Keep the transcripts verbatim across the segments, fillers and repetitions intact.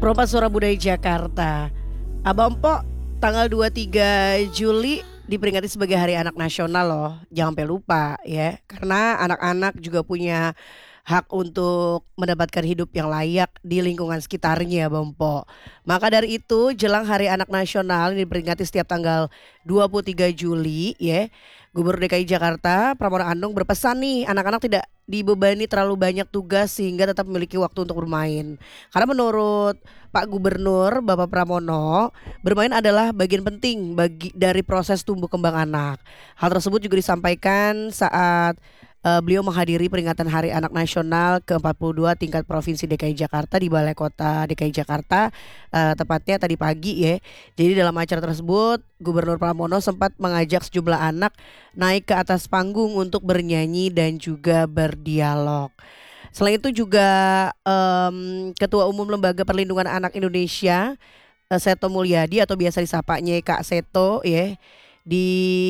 Perompak Suara Budaya Jakarta. Abang Po, tanggal dua puluh tiga Juli diperingati sebagai Hari Anak Nasional loh. Jangan sampai lupa ya. Karena anak-anak juga punya hak untuk mendapatkan hidup yang layak di lingkungan sekitarnya, Bang Po. Maka dari itu, jelang Hari Anak Nasional ini diperingati setiap tanggal dua puluh tiga Juli ya. Gubernur D K I Jakarta Pramono Anung berpesan nih, anak-anak tidak dibebani terlalu banyak tugas sehingga tetap memiliki waktu untuk bermain. Karena menurut Pak Gubernur Bapak Pramono, bermain adalah bagian penting bagi dari proses tumbuh kembang anak. Hal tersebut juga disampaikan saat uh, beliau menghadiri peringatan Hari Anak Nasional ke empat puluh dua tingkat Provinsi D K I Jakarta di Balai Kota D K I Jakarta, uh, tepatnya tadi pagi ya. Jadi dalam acara tersebut Gubernur Pramono sempat mengajak sejumlah anak naik ke atas panggung untuk bernyanyi dan juga berdialog. Selain itu juga um, Ketua Umum Lembaga Perlindungan Anak Indonesia, uh, Seto Mulyadi atau biasa disapanya Kak Seto ya, di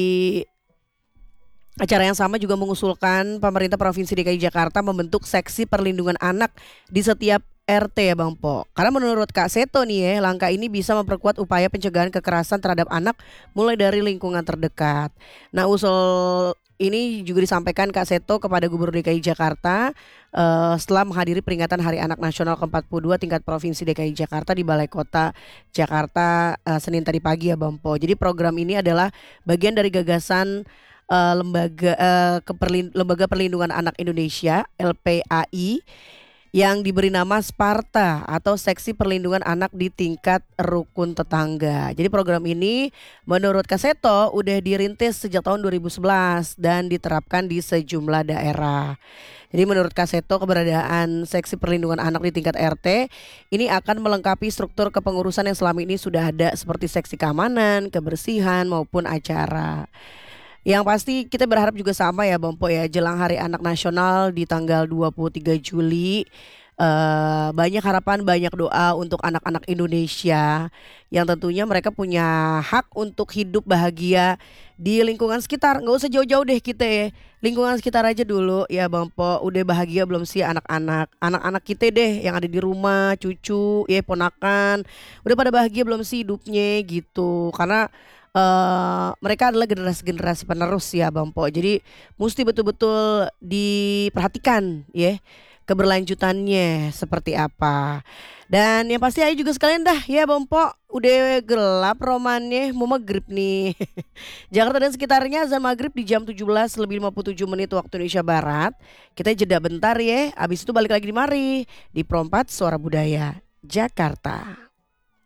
acara yang sama juga mengusulkan pemerintah Provinsi D K I Jakarta membentuk seksi perlindungan anak di setiap R T ya Bang Po. Karena menurut Kak Seto nih ya, langkah ini bisa memperkuat upaya pencegahan kekerasan terhadap anak mulai dari lingkungan terdekat. Nah, usul ini juga disampaikan Kak Seto kepada Gubernur D K I Jakarta uh, setelah menghadiri peringatan Hari Anak Nasional ke empat puluh dua tingkat Provinsi D K I Jakarta di Balai Kota Jakarta uh, Senin tadi pagi ya Bang Po. Jadi program ini adalah bagian dari gagasan uh, lembaga uh, keperlin, Lembaga Perlindungan Anak Indonesia L P A I yang diberi nama Sparta atau Seksi Perlindungan Anak di tingkat rukun tetangga. Jadi program ini menurut Kak Seto udah dirintis sejak tahun dua ribu sebelas dan diterapkan di sejumlah daerah. Jadi menurut Kak Seto keberadaan Seksi Perlindungan Anak di tingkat R T ini akan melengkapi struktur kepengurusan yang selama ini sudah ada seperti seksi keamanan, kebersihan maupun acara. Yang pasti kita berharap juga sama ya Bang Po ya, jelang Hari Anak Nasional di tanggal dua puluh tiga Juli uh, banyak harapan, banyak doa untuk anak-anak Indonesia yang tentunya mereka punya hak untuk hidup bahagia di lingkungan sekitar. Nggak usah jauh-jauh deh kita ya, lingkungan sekitar aja dulu ya Bang Po. Udah bahagia belum sih anak-anak Anak-anak kita deh yang ada di rumah, cucu ya, ponakan, udah pada bahagia belum sih hidupnya gitu. Karena Uh, mereka adalah generasi-generasi penerus ya Bang Po. Jadi mesti betul-betul diperhatikan ya keberlanjutannya seperti apa. Dan yang pasti ayo juga sekalian dah ya Bang Po, udah gelap romannya, mau maghrib nih. Jakarta dan sekitarnya azan maghrib di jam tujuh belas lebih lima puluh tujuh menit waktu Indonesia Barat. Kita jeda bentar ya, abis itu balik lagi di mari di Perompak Suara Budaya Jakarta.